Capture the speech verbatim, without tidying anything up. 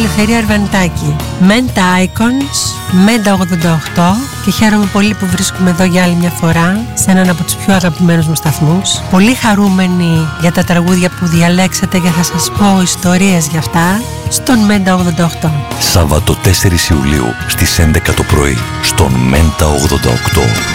Ελευθερία Αρβανιτάκη. Menta Icons, Menta ογδόντα οκτώ, και χαίρομαι πολύ που βρίσκομαι εδώ για άλλη μια φορά σε έναν από τους πιο αγαπημένους μου σταθμούς. Πολύ χαρούμενη για τα τραγούδια που διαλέξατε και θα σας πω ιστορίες για αυτά στον Menta ογδόντα οκτώ. Σάββατο τέσσερις Ιουλίου στις έντεκα το πρωί στον Menta ογδόντα οκτώ.